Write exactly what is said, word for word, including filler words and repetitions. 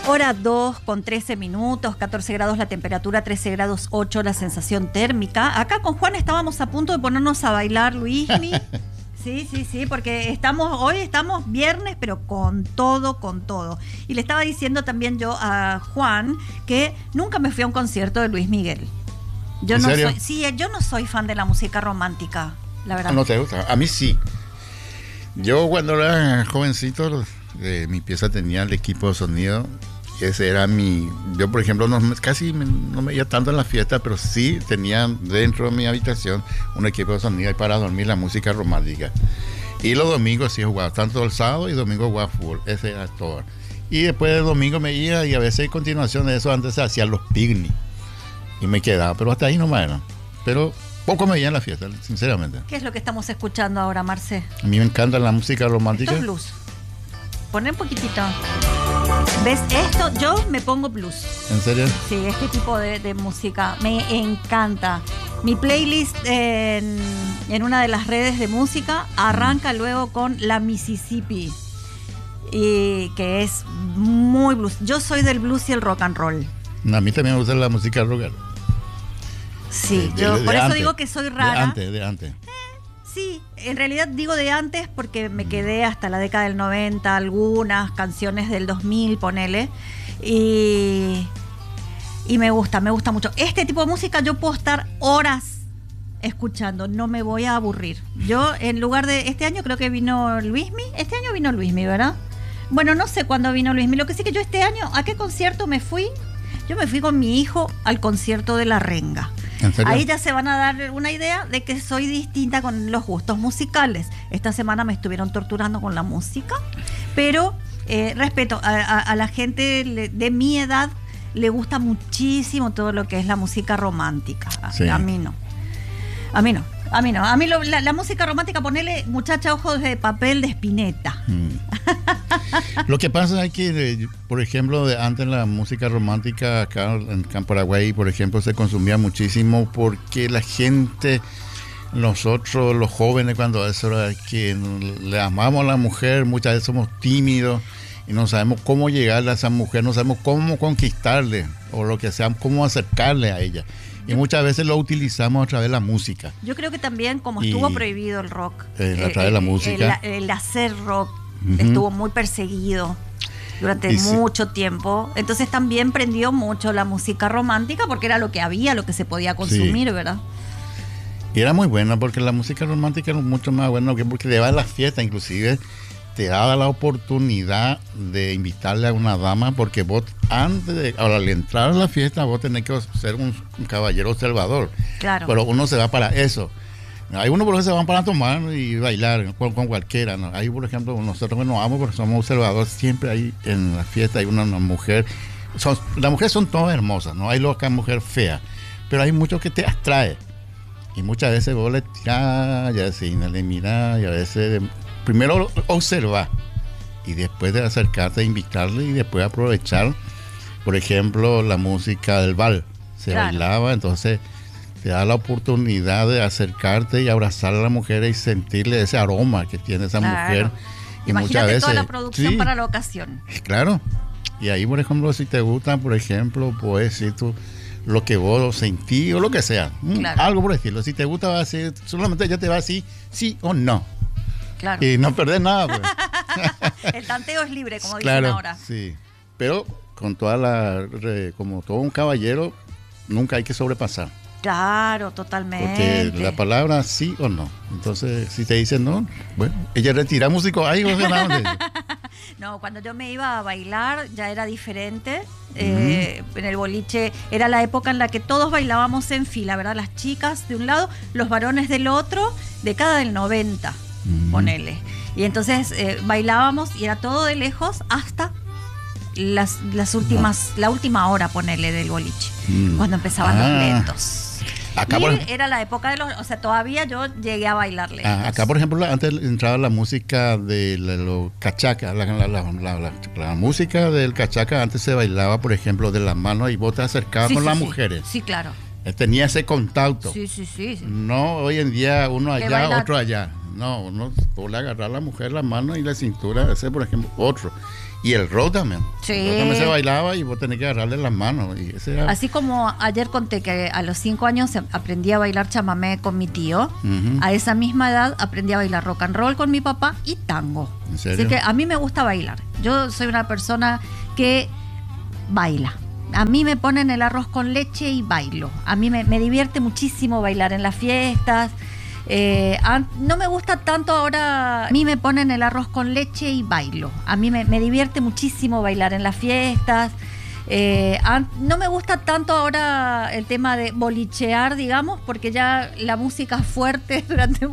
Hora dos con trece minutos, catorce grados la temperatura, trece grados ocho la sensación térmica. Acá con Juan estábamos a punto de ponernos a bailar, Luismi. Sí, sí, sí, porque estamos, hoy estamos viernes, pero con todo, con todo. Y le estaba diciendo también yo a Juan que nunca me fui a un concierto de Luis Miguel. Yo ¿En no serio? soy, sí, yo no soy fan de la música romántica, la verdad. ¿No te gusta? A mí sí. Yo cuando era jovencito, eh, mi pieza tenía el equipo de sonido. Ese era mi... Yo, por ejemplo, no, casi me, no me iba tanto en la fiesta, pero sí tenía dentro de mi habitación un equipo de sonido y para dormir la música romántica. Y los domingos sí jugaba, tanto el sábado y domingo jugaba fútbol. Ese era todo. Y después del domingo me iba y a veces en continuación de eso antes se hacían los picnic. Y me quedaba, pero hasta ahí nomás era. Pero poco me veía en la fiesta, sinceramente. ¿Qué es lo que estamos escuchando ahora, Marce? A mí me encanta la música romántica. Esto es blues. Poné un poquitito. ¿Ves esto? Yo me pongo blues. ¿En serio? Sí, este tipo de, de música me encanta. Mi playlist en, en una de las redes de música arranca mm. luego con la Mississippi, y que es muy blues. Yo soy del blues y el rock and roll. A mí también me gusta la música rock and roll. Sí, de, yo de, de por eso antes, digo que soy rara. De antes, de antes. Sí, en realidad digo de antes porque me quedé hasta la década del noventa, algunas canciones del dos mil, ponele, y, y me gusta, me gusta mucho. Este tipo de música yo puedo estar horas escuchando, no me voy a aburrir. Yo en lugar de, este año creo que vino Luismi, este año vino Luismi, ¿verdad? Bueno, no sé cuándo vino Luismi, lo que sí que yo este año, ¿a qué concierto me fui? Yo me fui con mi hijo al concierto de La Renga. Ahí ya se van a dar una idea de que soy distinta con los gustos musicales. Esta semana me estuvieron torturando con la música, pero eh, respeto a, a, a la gente de mi edad, le gusta muchísimo todo lo que es la música romántica. A, sí. a mí no. A mí no. A mí no. A mí lo, la, la música romántica, ponele Muchacha Ojos de Papel de Spinetta. Mm. Lo que pasa es que, por ejemplo, de antes la música romántica acá en Paraguay, por ejemplo, se consumía muchísimo porque la gente, nosotros los jóvenes, cuando eso era que le amamos a la mujer, muchas veces somos tímidos y no sabemos cómo llegarle a esa mujer, no sabemos cómo conquistarle o lo que sea, cómo acercarle a ella. Y muchas veces lo utilizamos a través de la música. Yo creo que también, como y estuvo prohibido el rock, eh, a través de la música, el, el hacer rock uh-huh. estuvo muy perseguido durante y mucho sí. tiempo. Entonces también prendió mucho la música romántica porque era lo que había, lo que se podía consumir, sí. ¿verdad? Y era muy buena porque la música romántica era mucho más buena que porque te va a las fiestas, inclusive te daba la oportunidad de invitarle a una dama, porque vos antes de, al entrar a la fiesta, vos tenés que ser un, un caballero observador. Claro. Pero uno se va para eso. Hay unos por ejemplo se van para tomar y bailar con, con cualquiera, ¿no? Hay, por ejemplo, nosotros que nos vamos porque somos observadores, siempre hay en la fiesta hay una, una mujer. Son, las mujeres son todas hermosas, no hay loca mujer fea, pero hay muchos que te atrae. Y muchas veces vos le tirás, y a veces le mirás, y a veces... Primero observar y después de acercarte a invitarle y después aprovechar, por ejemplo, la música del bal. Se claro. bailaba, entonces te da la oportunidad de acercarte y abrazar a la mujer y sentirle ese aroma que tiene esa claro. mujer. Y imagínate muchas veces, toda la producción sí, para la ocasión. Claro. Y ahí, por ejemplo, si te gusta, por ejemplo, puedes decir tú lo que vos sentís o lo que sea. Claro. Algo por decirlo. Si te gusta, va a decir, solamente ella te va a decir sí o no. Claro. Y no perdés nada, pues. El tanteo es libre, como claro, dicen ahora. Sí, pero con toda la, como todo un caballero, nunca hay que sobrepasar. Claro, totalmente. Porque la palabra sí o no. Entonces, si te dicen no, bueno, ella retira músico, ahí o sea, no, cuando yo me iba a bailar ya era diferente. Uh-huh. Eh, en el boliche era la época en la que todos bailábamos en fila, ¿verdad? Las chicas de un lado, los varones del otro, década del noventa. Mm. Ponele. Y entonces eh, bailábamos y era todo de lejos hasta las, las últimas, no. la última hora, ponele, del boliche, mm. cuando empezaban ah. los lentos. Acá y por ejemplo, era la época de los, o sea, todavía yo llegué a bailar lentos. Ah, acá, por ejemplo, antes entraba la música de los cachaca, la, la, la, la, la, la música del cachaca antes se bailaba, por ejemplo, de las manos y vos te acercabas sí, con sí, las sí. mujeres. Sí, claro. Tenía ese contacto. Sí, sí, sí, sí. No, hoy en día uno allá, otro allá. No, uno puede agarrar a la mujer la mano y la cintura, ese por ejemplo, otro. Y el rock también. Sí. El rock también se bailaba y vos tenés que agarrarle las manos. Y ese era... Así como ayer conté que a los cinco años aprendí a bailar chamamé con mi tío, Ujú. a esa misma edad aprendí a bailar rock and roll con mi papá y tango. ¿En serio? Así que a mí me gusta bailar. Yo soy una persona que baila. A mí me ponen el arroz con leche y bailo. A mí me, me divierte muchísimo bailar en las fiestas. Eh, an- no me gusta tanto ahora. A mí me ponen el arroz con leche y bailo. A mí me, me divierte muchísimo bailar en las fiestas. Eh, an- no me gusta tanto ahora el tema de bolichear, digamos, porque ya la música fuerte durante